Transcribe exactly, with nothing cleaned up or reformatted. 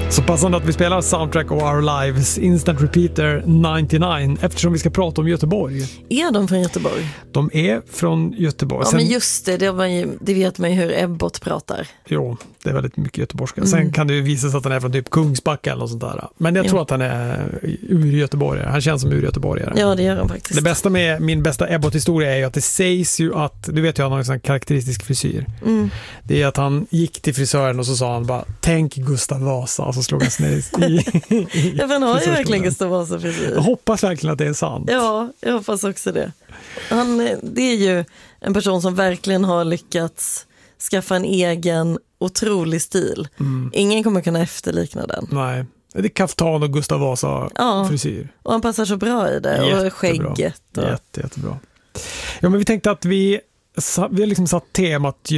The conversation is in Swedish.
Så passande att vi spelar Soundtrack of Our Lives Instant Repeater nittionio eftersom vi ska prata om Göteborg. Är de från Göteborg? De är från Göteborg. Ja, Sen, men just det, det, var ju, det vet man ju hur Ebbot pratar. Jo, det är väldigt mycket göteborgska. Mm. Sen kan det ju visa sig att han är från typ Kungsbacka eller något sånt där. Men jag Jo. tror att han är ur Göteborgare. Han känns som ur Göteborgare. Ja, det gör han faktiskt. Det bästa med min bästa Ebbot-historia är ju att det sägs ju att, du vet ju han har en sån karaktäristisk frisyr. Mm. Det är att han gick till frisören och så sa han bara, tänk Gustav Vasa, och så slog han sig ner i, i Ja, han har ju frisörstolen. verkligen Gustav Vasa frisyr. Jag hoppas verkligen att det är sant. Ja, jag hoppas också det. Han, det är ju en person som verkligen har lyckats skaffa en egen otrolig stil. Mm. Ingen kommer kunna efterlikna den. Nej, det är kaftan och Gustav Vasa Ja. frisyr. Och han passar så bra i det. Jättebra. Och skägget. Och... Jätte, jättebra. Ja, men vi tänkte att vi, vi har liksom satt temat